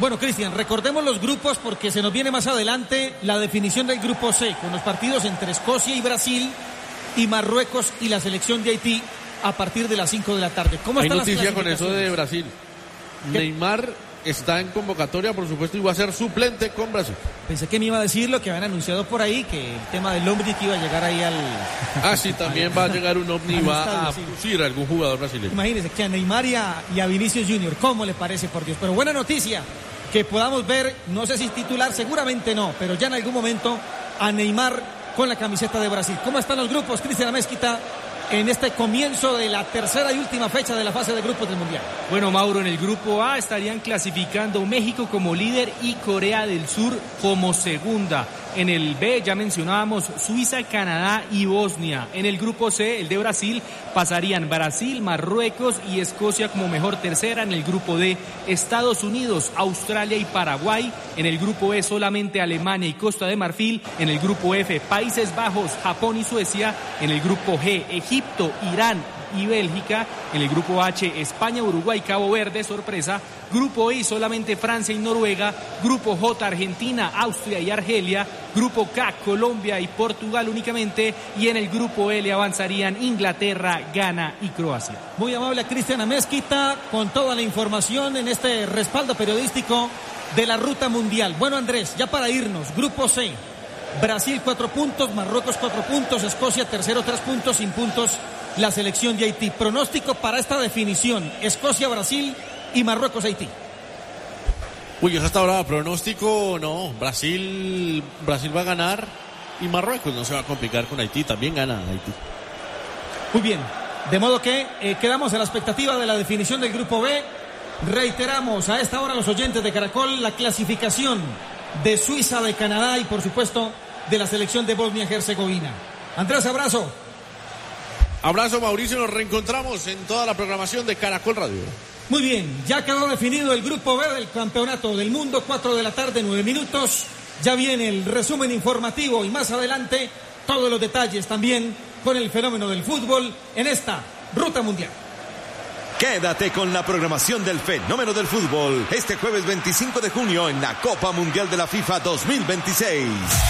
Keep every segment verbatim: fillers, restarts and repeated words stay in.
Bueno, Cristian, recordemos los grupos porque se nos viene más adelante la definición del grupo C, con los partidos entre Escocia y Brasil y Marruecos y la selección de Haití a partir de las cinco de la tarde. ¿Cómo Hay están noticia las con eso de Brasil. ¿Qué? Neymar está en convocatoria, por supuesto, y va a ser suplente con Brasil. Pensé que me iba a decir lo que habían anunciado por ahí, que el tema del Omni que iba a llegar ahí al... Ah, sí, también va a llegar un Omni y va a producir a algún jugador brasileño. Imagínense que a Neymar y a, y a Vinicius Junior, ¿cómo le parece, por Dios? Pero buena noticia, que podamos ver, no sé si titular, seguramente no, pero ya en algún momento a Neymar con la camiseta de Brasil. ¿Cómo están los grupos, Cristian Amezquita, en este comienzo de la tercera y última fecha de la fase de grupos del Mundial? Bueno, Mauro, en el grupo A estarían clasificando México como líder y Corea del Sur como segunda. En el B ya mencionábamos Suiza, Canadá y Bosnia. En el grupo C, el de Brasil, pasarían Brasil, Marruecos y Escocia como mejor tercera. En el grupo D, Estados Unidos, Australia y Paraguay. En el grupo E solamente Alemania y Costa de Marfil. En el grupo F, Países Bajos, Japón y Suecia. En el grupo G, Egipto, Irán y Bélgica. En el grupo H, España, Uruguay, Cabo Verde, sorpresa. Grupo I, solamente Francia y Noruega. Grupo J, Argentina, Austria y Argelia. Grupo K, Colombia y Portugal únicamente. Y en el grupo L avanzarían Inglaterra, Ghana y Croacia. Muy amable Cristian Amezquita con toda la información en este respaldo periodístico de la ruta mundial. Bueno, Andrés, ya para irnos, grupo C, Brasil cuatro puntos, Marruecos cuatro puntos, Escocia tercero tres puntos, sin puntos la selección de Haití. Pronóstico para esta definición, Escocia, Brasil y Marruecos, Haití. Uy, eso está bravo. Pronóstico, no. Brasil, Brasil va a ganar y Marruecos no se va a complicar con Haití. También gana Haití. Muy bien. De modo que eh, quedamos a la expectativa de la definición del grupo B. Reiteramos a esta hora los oyentes de Caracol la clasificación de Suiza, de Canadá y por supuesto de la selección de Bosnia-Herzegovina. Andrés, abrazo. Abrazo, Mauricio. Nos reencontramos en toda la programación de Caracol Radio. Muy bien, ya quedó definido el grupo B del Campeonato del Mundo, cuatro de la tarde, nueve minutos. Ya viene el resumen informativo y más adelante todos los detalles también con el fenómeno del fútbol en esta Ruta Mundial. Quédate con la programación del fenómeno del fútbol este jueves veinticinco de junio en la Copa Mundial de la FIFA dos mil veintiséis.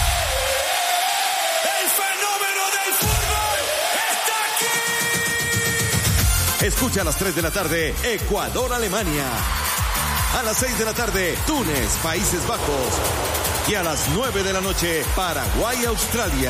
Escucha a las tres de la tarde, Ecuador-Alemania. A las seis de la tarde, Túnez, Países Bajos. Y a las nueve de la noche, Paraguay-Australia.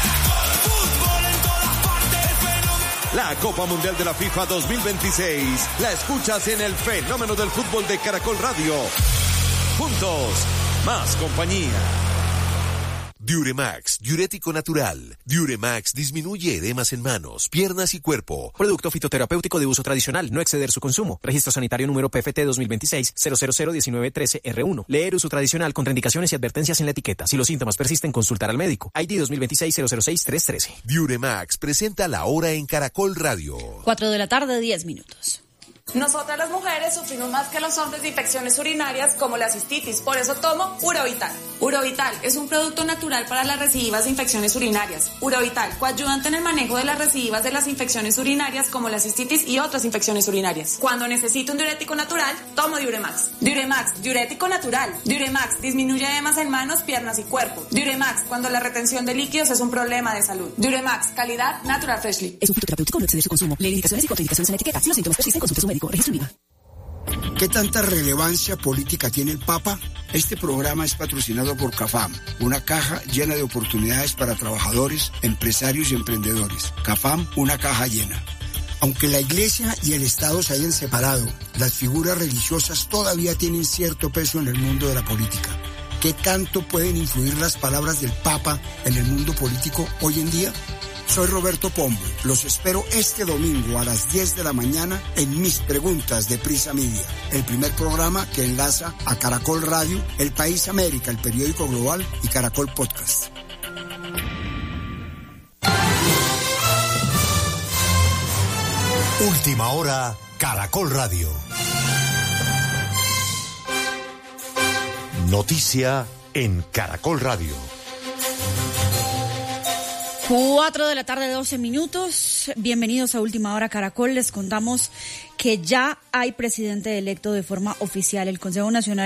La Copa Mundial de la FIFA dos mil veintiséis la escuchas en el fenómeno del fútbol de Caracol Radio. Juntos, más compañía. Diuremax, diurético natural. Diuremax disminuye edemas en manos, piernas y cuerpo. Producto fitoterapéutico de uso tradicional, no exceder su consumo. Registro sanitario número P F T dos mil veintiséis cero cero cero diecinueve trece R uno. Leer uso tradicional, contraindicaciones y advertencias en la etiqueta. Si los síntomas persisten, consultar al médico. I D dos mil veintiséis cero cero seis tres trece. Diuremax presenta la hora en Caracol Radio. cuatro de la tarde, diez minutos. Nosotras las mujeres sufrimos más que los hombres de infecciones urinarias como la cistitis, por eso tomo Urovital. Urovital es un producto natural para las recidivas de infecciones urinarias. Urovital, coayudante en el manejo de las recidivas de las infecciones urinarias como la cistitis y otras infecciones urinarias. Cuando necesito un diurético natural, tomo Diuremax. Diuremax, diurético natural. Diuremax disminuye edemas en manos, piernas y cuerpo. Diuremax, cuando la retención de líquidos es un problema de salud. Diuremax, calidad Natural Freshly. Es un fitoterapéutico, no exceder su consumo. Lee indicaciones y contraindicaciones en la etiqueta. Si los síntomas persisten, consulte a su médico. Registro Viva. ¿Qué tanta relevancia política tiene el Papa? Este programa es patrocinado por CAFAM, una caja llena de oportunidades para trabajadores, empresarios y emprendedores. CAFAM, una caja llena. Aunque la Iglesia y el Estado se hayan separado, las figuras religiosas todavía tienen cierto peso en el mundo de la política. ¿Qué tanto pueden influir las palabras del Papa en el mundo político hoy en día? Soy Roberto Pombo. Los espero este domingo a las diez de la mañana en Mis Preguntas de Prisa Media, el primer programa que enlaza a Caracol Radio, El País América, el periódico global y Caracol Podcast. Última hora, Caracol Radio. Noticia en Caracol Radio. Cuatro de la tarde, doce minutos. Bienvenidos a Última Hora Caracol. Les contamos que ya hay presidente electo de forma oficial. El Consejo Nacional